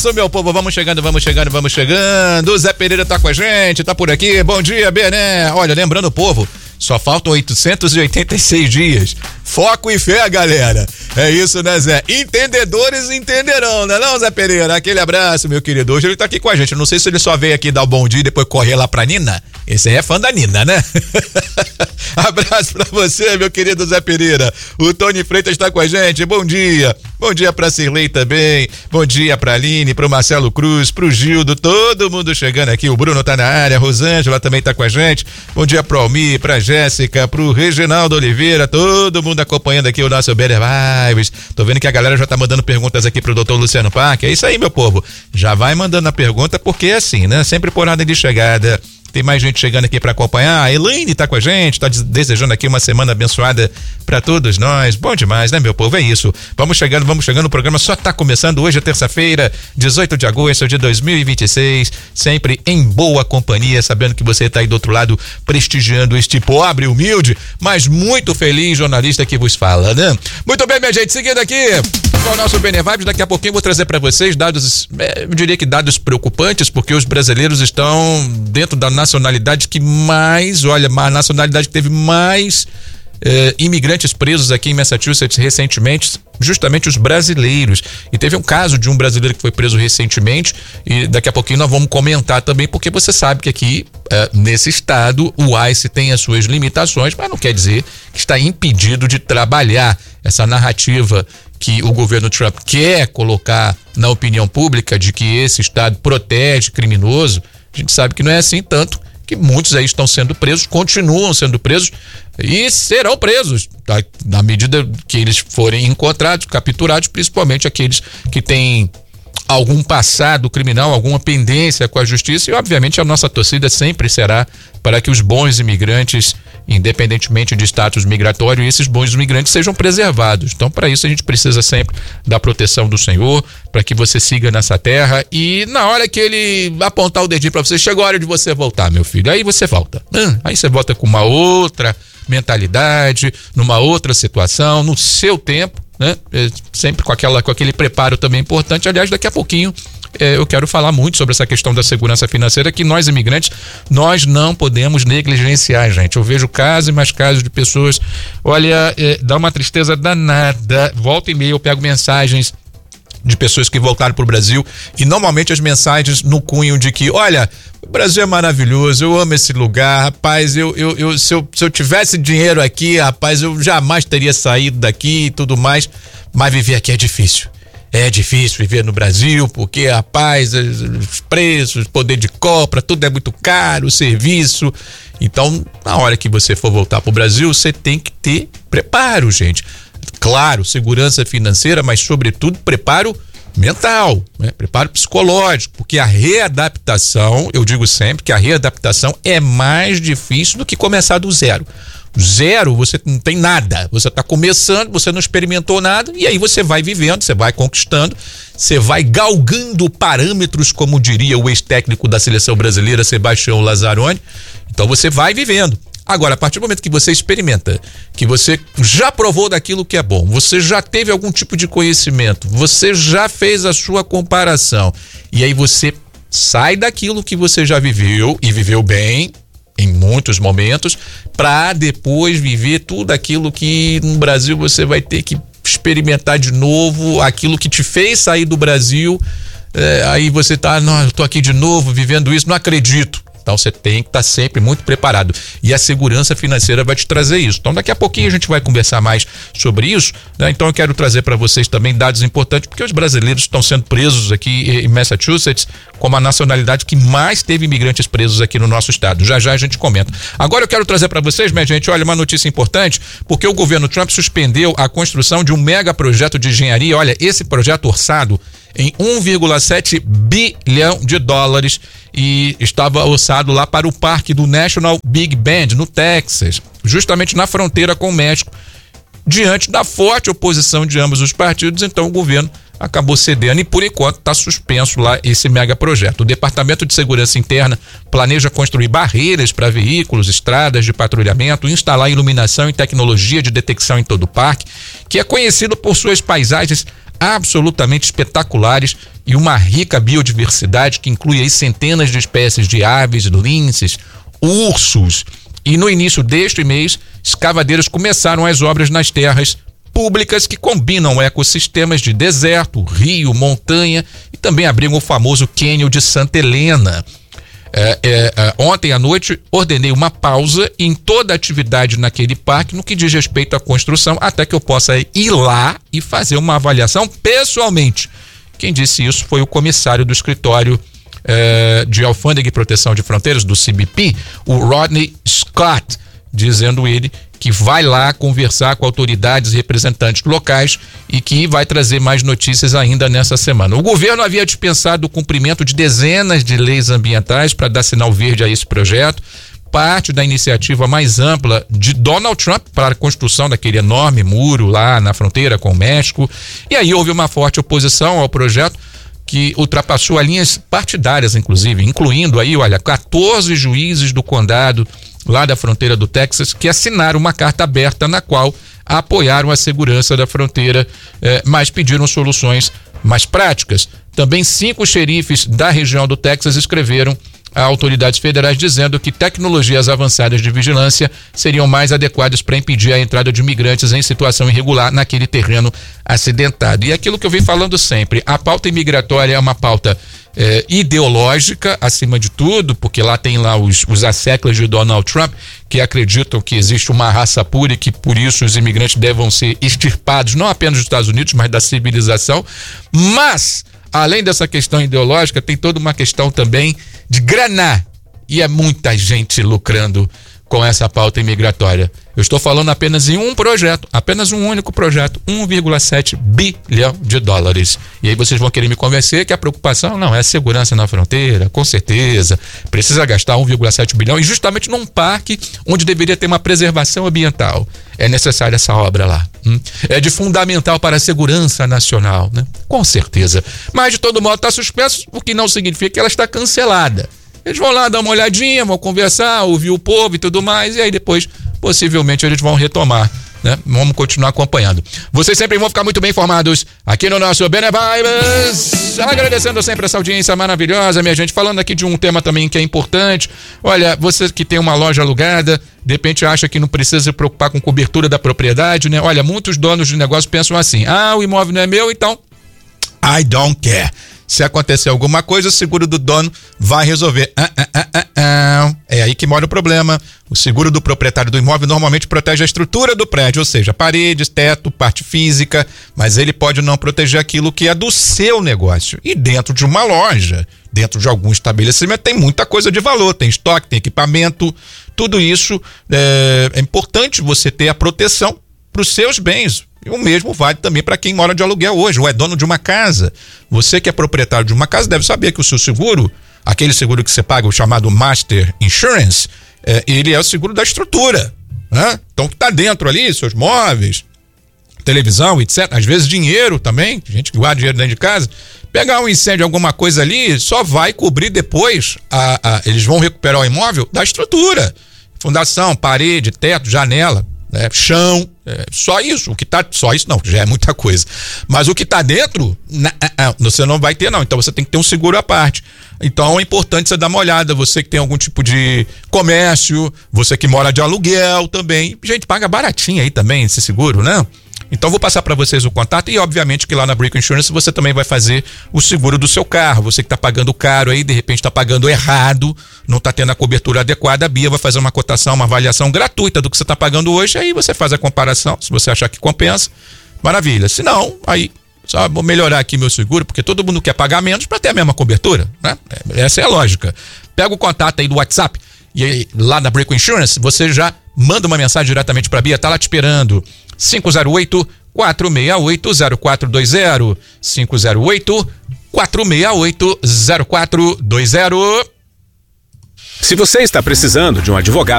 Meu povo, vamos chegando. O Zé Pereira tá com a gente, tá por aqui. Bom dia, Bené. Olha, lembrando o povo, só faltam 886 dias. Foco e fé, galera. É isso, né, Zé? Entendedores entenderão, né não, Zé Pereira? Aquele abraço, meu querido. Hoje ele tá aqui com a gente. Não sei se ele só veio aqui dar o bom dia e depois correr lá pra Nina. Esse aí é fã da Nina, né? Abraço pra você, meu querido Zé Pereira. O Tony Freitas tá com a gente. Bom dia. Bom dia pra Cirlei também. Bom dia pra Aline, pro Marcelo Cruz, pro Gildo, todo mundo chegando aqui. O Bruno tá na área, a Rosângela também tá com a gente. Bom dia pro Almir, pra Jéssica, pro Reginaldo Oliveira, todo mundo acompanhando aqui o nosso Better Vibes. Tô vendo que a galera já tá mandando perguntas aqui pro Dr. Luciano Parque. É isso aí, meu povo. Já vai mandando a pergunta, porque é assim, né? Sempre por ordem de chegada. Tem mais gente chegando aqui para acompanhar. A Elaine tá com a gente, tá desejando aqui uma semana abençoada para todos nós. Bom demais, né, meu povo? É isso. Vamos chegando. O programa só tá começando. Hoje é terça-feira, 18 de agosto de 2026. Sempre em boa companhia, sabendo que você tá aí do outro lado prestigiando este pobre, humilde, mas muito feliz jornalista que vos fala, né? Muito bem, minha gente. Seguindo aqui com o nosso Bener Vibes, daqui a pouquinho vou trazer para vocês dados, eu diria que dados preocupantes, porque os brasileiros estão dentro da nacionalidade que mais, olha, a nacionalidade que teve mais imigrantes presos aqui em Massachusetts recentemente, justamente os brasileiros. E teve um caso de um brasileiro que foi preso recentemente e daqui a pouquinho nós vamos comentar também, porque você sabe que aqui, nesse estado, o ICE tem as suas limitações, mas não quer dizer que está impedido de trabalhar essa narrativa que o governo Trump quer colocar na opinião pública de que esse estado protege criminoso. A gente sabe que não é assim, tanto que muitos aí estão sendo presos, continuam sendo presos e serão presos, tá? Na medida que eles forem encontrados, capturados, principalmente aqueles que têm algum passado criminal, alguma pendência com a justiça, e obviamente a nossa torcida sempre será para que os bons imigrantes, independentemente de status migratório, esses bons imigrantes sejam preservados. Então, para isso a gente precisa sempre da proteção do Senhor, para que você siga nessa terra e na hora que ele apontar o dedinho para você, chegou a hora de você voltar, meu filho, aí você volta. Aí você volta com uma outra mentalidade, numa outra situação, no seu tempo, né? Sempre com aquele preparo também importante. Aliás, daqui a pouquinho eu quero falar muito sobre essa questão da segurança financeira, que nós imigrantes, nós não podemos negligenciar, gente. Eu vejo casos e mais casos de pessoas, olha, dá uma tristeza danada. Volta e meia eu pego mensagens de pessoas que voltaram pro Brasil e normalmente as mensagens no cunho de que, olha, o Brasil é maravilhoso, eu amo esse lugar, rapaz, se eu tivesse dinheiro aqui, rapaz, eu jamais teria saído daqui e tudo mais, mas viver aqui é difícil. É difícil viver no Brasil, porque, rapaz, os preços, poder de compra, tudo é muito caro, o serviço. Então, na hora que você for voltar pro Brasil, você tem que ter preparo, gente. Claro, segurança financeira, mas sobretudo preparo mental, né? Preparo psicológico, porque a readaptação, eu digo sempre que a readaptação é mais difícil do que começar do zero. Zero, você não tem nada, você está começando, você não experimentou nada e aí você vai vivendo, você vai conquistando, você vai galgando parâmetros, como diria o ex-técnico da seleção brasileira, Sebastião Lazzaroni. Então você vai vivendo. Agora, a partir do momento que você experimenta, que você já provou daquilo que é bom, você já teve algum tipo de conhecimento, você já fez a sua comparação e aí você sai daquilo que você já viveu e viveu bem em muitos momentos, para depois viver tudo aquilo que no Brasil você vai ter que experimentar de novo, aquilo que te fez sair do Brasil, aí você tá, não, eu tô aqui de novo vivendo isso, não acredito. Então você tem que estar sempre muito preparado e a segurança financeira vai te trazer isso. Então daqui a pouquinho a gente vai conversar mais sobre isso, né? Então eu quero trazer para vocês também dados importantes, porque os brasileiros estão sendo presos aqui em Massachusetts como a nacionalidade que mais teve imigrantes presos aqui no nosso estado. Já já a gente comenta. Agora eu quero trazer para vocês, minha gente, olha, uma notícia importante, porque o governo Trump suspendeu a construção de um mega projeto de engenharia. Olha, esse projeto orçado em 1,7 bilhão de dólares e estava orçado lá para o parque do National Big Bend, no Texas, justamente na fronteira com o México. Diante da forte oposição de ambos os partidos, então o governo acabou cedendo e por enquanto está suspenso lá esse mega projeto. O Departamento de Segurança Interna planeja construir barreiras para veículos, estradas de patrulhamento, instalar iluminação e tecnologia de detecção em todo o parque, que é conhecido por suas paisagens absolutamente espetaculares e uma rica biodiversidade que inclui aí centenas de espécies de aves, linces, ursos. E no início deste mês, escavadeiros começaram as obras nas terras públicas que combinam ecossistemas de deserto, rio, montanha e também abrigam o famoso Cânion de Santa Helena. Ontem à noite ordenei uma pausa em toda a atividade naquele parque no que diz respeito à construção, até que eu possa ir lá e fazer uma avaliação pessoalmente. Quem disse isso foi o comissário do escritório de Alfândega e Proteção de Fronteiras, do CBP, o Rodney Scott, dizendo ele que vai lá conversar com autoridades e representantes locais e que vai trazer mais notícias ainda nessa semana. O governo havia dispensado o cumprimento de dezenas de leis ambientais para dar sinal verde a esse projeto, parte da iniciativa mais ampla de Donald Trump para a construção daquele enorme muro lá na fronteira com o México. E aí houve uma forte oposição ao projeto que ultrapassou as linhas partidárias, inclusive, incluindo aí, 14 juízes do condado lá da fronteira do Texas, que assinaram uma carta aberta na qual apoiaram a segurança da fronteira, mas pediram soluções mais práticas. Também 5 xerifes da região do Texas escreveram a autoridades federais dizendo que tecnologias avançadas de vigilância seriam mais adequadas para impedir a entrada de imigrantes em situação irregular naquele terreno acidentado. E aquilo que eu venho falando sempre, a pauta imigratória é uma pauta ideológica, acima de tudo, porque lá tem lá os asseclas de Donald Trump, que acreditam que existe uma raça pura e que por isso os imigrantes devem ser extirpados, não apenas dos Estados Unidos, mas da civilização. Mas, além dessa questão ideológica, tem toda uma questão também de grana, e é muita gente lucrando com essa pauta imigratória. Eu estou falando apenas em um projeto, apenas um único projeto, 1,7 bilhão de dólares. E aí vocês vão querer me convencer que a preocupação não é a segurança na fronteira, com certeza, precisa gastar 1,7 bilhão e justamente num parque onde deveria ter uma preservação ambiental. É necessária essa obra lá. É de fundamental para a segurança nacional, né? Com certeza. Mas de todo modo está suspenso, o que não significa que ela está cancelada. Eles vão lá dar uma olhadinha, vão conversar, ouvir o povo e tudo mais, e aí depois, possivelmente, eles vão retomar, né? Vamos continuar acompanhando. Vocês sempre vão ficar muito bem informados aqui no nosso Bene Vibes. Agradecendo sempre essa audiência maravilhosa, minha gente. Falando aqui de um tema também que é importante. Olha, você que tem uma loja alugada, de repente acha que não precisa se preocupar com cobertura da propriedade, né? Olha, muitos donos de negócio pensam assim: o imóvel não é meu, então I don't care. Se acontecer alguma coisa, o seguro do dono vai resolver. É aí que mora o problema. O seguro do proprietário do imóvel normalmente protege a estrutura do prédio, ou seja, paredes, teto, parte física, mas ele pode não proteger aquilo que é do seu negócio. E dentro de uma loja, dentro de algum estabelecimento, tem muita coisa de valor, tem estoque, tem equipamento, tudo isso é importante você ter a proteção para os seus bens. E o mesmo vale também para quem mora de aluguel hoje, ou é dono de uma casa. Você que é proprietário de uma casa deve saber que o seu seguro, aquele seguro que você paga, o chamado Master Insurance, ele é o seguro da estrutura, né? Então que está dentro ali, seus móveis, televisão, etc. Às vezes dinheiro também, gente que guarda dinheiro dentro de casa. Pegar um incêndio, alguma coisa ali, só vai cobrir depois, eles vão recuperar o imóvel da estrutura. Fundação, parede, teto, janela, chão, só isso. Só isso não, já é muita coisa. Mas o que está dentro, você não vai ter não. Então você tem que ter um seguro à parte. Então é importante você dar uma olhada. Você que tem algum tipo de comércio, você que mora de aluguel também. Gente, paga baratinho aí também esse seguro, né? Então vou passar para vocês o contato e obviamente que lá na Brico Insurance você também vai fazer o seguro do seu carro. Você que está pagando caro aí, de repente está pagando errado, não está tendo a cobertura adequada, a Bia vai fazer uma cotação, uma avaliação gratuita do que você está pagando hoje, aí você faz a comparação, se você achar que compensa, maravilha. Se não, aí só vou melhorar aqui meu seguro, porque todo mundo quer pagar menos para ter a mesma cobertura, né? Essa é a lógica. Pega o contato aí do WhatsApp e aí, lá na Brico Insurance você já manda uma mensagem diretamente para a Bia, tá lá te esperando. 508-468-0420 508-468-0420. Se você está precisando de um advogado